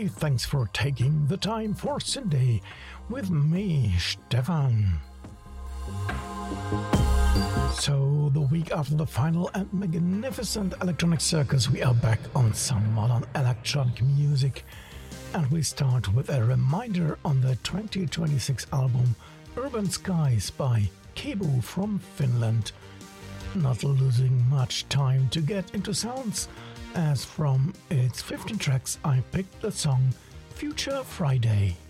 Many thanks for taking the time for Sunday with me, Stefan. So, the week after the final and magnificent Electronic Circus, we are back on some modern electronic music. And we start with a reminder on the 2026 album Urban Skies by Kebu from Finland. Not losing much time to get into sounds, as from its 15 tracks I picked the song Future Friday.